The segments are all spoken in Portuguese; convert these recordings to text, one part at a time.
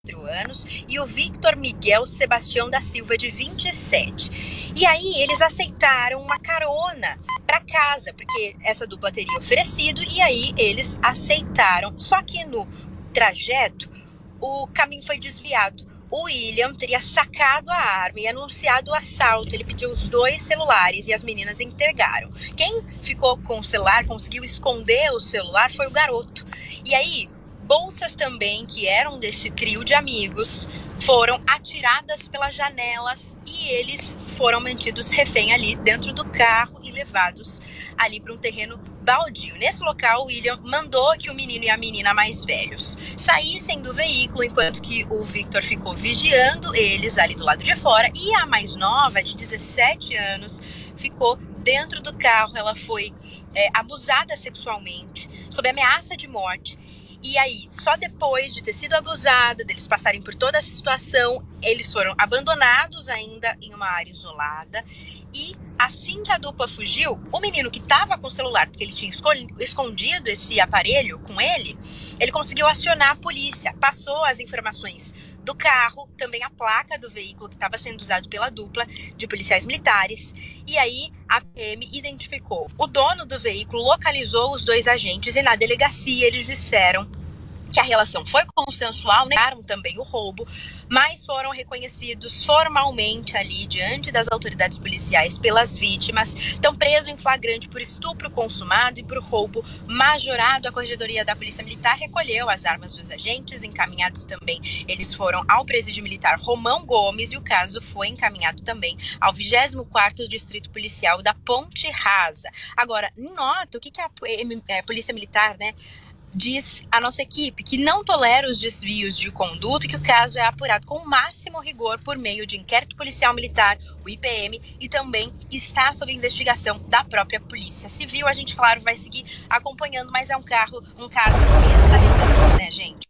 anos, e o Victor Miguel Sebastião da Silva, de 27. E aí eles aceitaram uma carona para casa, porque essa dupla teria oferecido, e aí eles aceitaram. Só que no trajeto, o caminho foi desviado. O William teria sacado a arma e anunciado o assalto. Ele pediu os 2 celulares e as meninas entregaram. Quem ficou com o celular, conseguiu esconder o celular, foi o garoto. E aí, bolsas também, que eram desse trio de amigos, foram atiradas pelas janelas e eles foram mantidos refém ali dentro do carro e levados ali para um terreno baldio. Nesse local, o William mandou que o menino e a menina mais velhos saíssem do veículo, enquanto que o Victor ficou vigiando eles ali do lado de fora, e a mais nova, de 17 anos, ficou dentro do carro. Ela foi abusada sexualmente, sob ameaça de morte. E aí, só depois de ter sido abusada, deles passarem por toda essa situação, eles foram abandonados ainda em uma área isolada. E assim que a dupla fugiu, o menino que estava com o celular, porque ele tinha escondido esse aparelho com ele conseguiu acionar a polícia, passou as informações do carro, também a placa do veículo que estava sendo usado pela dupla de policiais militares. E aí a PM identificou o dono do veículo, localizou os 2 agentes e na delegacia eles disseram que a relação foi consensual, negaram também o roubo, mas foram reconhecidos formalmente ali diante das autoridades policiais pelas vítimas. Estão presos em flagrante por estupro consumado e por roubo majorado. A Corregedoria da Polícia Militar recolheu as armas dos agentes, encaminhados também. Eles foram ao Presídio Militar Romão Gomes e o caso foi encaminhado também ao 24º Distrito Policial da Ponte Rasa. Agora, nota o que a Polícia Militar, diz a nossa equipe, que não tolera os desvios de conduta e que o caso é apurado com o máximo rigor por meio de inquérito policial militar, o IPM, e também está sob investigação da própria Polícia Civil. A gente, claro, vai seguir acompanhando, mas é um caso esclarecedor, né, gente?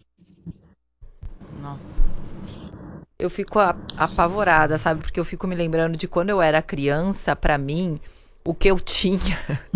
Nossa. Eu fico apavorada, sabe? Porque eu fico me lembrando de quando eu era criança. Pra mim, o que eu tinha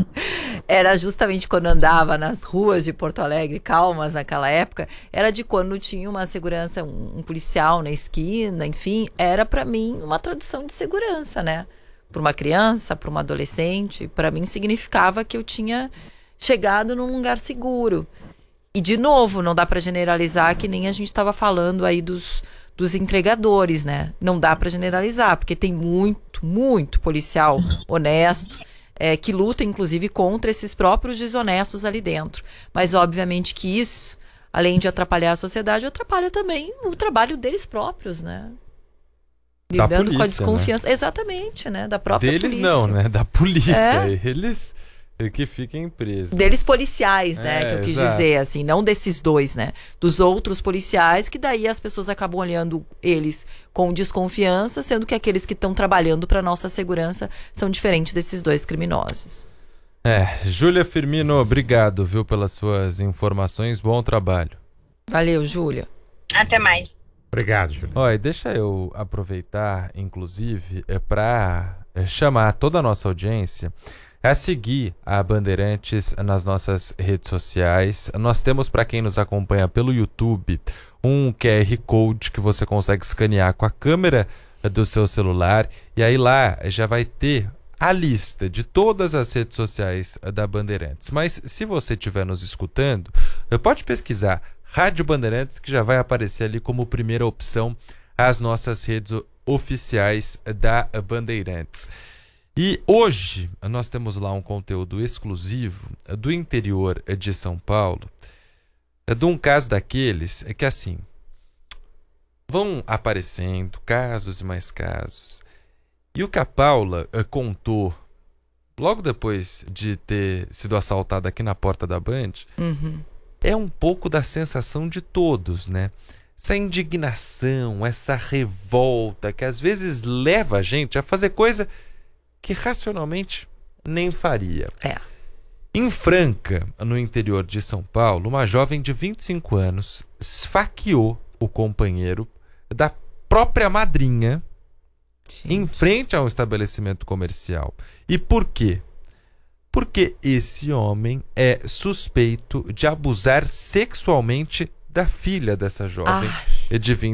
era justamente quando andava nas ruas de Porto Alegre, calmas naquela época, era de quando tinha uma segurança, um policial na esquina, enfim, era pra mim uma tradução de segurança, né? Para uma criança, para uma adolescente, pra mim significava que eu tinha chegado num lugar seguro. E, de novo, não dá pra generalizar, que nem a gente estava falando aí dos entregadores, né? Não dá pra generalizar, porque tem muito policial honesto, que luta, inclusive, contra esses próprios desonestos ali dentro. Mas, obviamente, que isso, além de atrapalhar a sociedade, atrapalha também o trabalho deles próprios, né? Lidando com a desconfiança. Né? Exatamente, né? Da própria polícia. Deles não, né? Da polícia. Eles que fiquem presos. Deles policiais, né? Que eu quis dizer, assim. Não desses 2, né? Dos outros policiais, que daí as pessoas acabam olhando eles com desconfiança, sendo que aqueles que estão trabalhando para nossa segurança são diferentes desses 2 criminosos. Júlia Firmino, obrigado, viu, pelas suas informações. Bom trabalho. Valeu, Júlia. Até mais. Obrigado, Júlia. Olha, deixa eu aproveitar, inclusive, para chamar toda a nossa audiência a seguir a Bandeirantes nas nossas redes sociais. Nós temos, para quem nos acompanha pelo YouTube, um QR Code que você consegue escanear com a câmera do seu celular, e aí lá já vai ter a lista de todas as redes sociais da Bandeirantes. Mas se você estiver nos escutando, pode pesquisar Rádio Bandeirantes, que já vai aparecer ali como primeira opção as nossas redes oficiais da Bandeirantes. E hoje nós temos lá um conteúdo exclusivo do interior de São Paulo, de um caso daqueles que, assim, vão aparecendo casos e mais casos. E o que a Paula contou logo depois de ter sido assaltada aqui na porta da Band, é um pouco da sensação de todos, né? Essa indignação, essa revolta que às vezes leva a gente a fazer coisa que racionalmente nem faria. Em Franca, no interior de São Paulo, uma jovem de 25 anos esfaqueou o companheiro da própria madrinha em frente a um estabelecimento comercial. E por quê? Porque esse homem é suspeito de abusar sexualmente da filha dessa jovem e de vir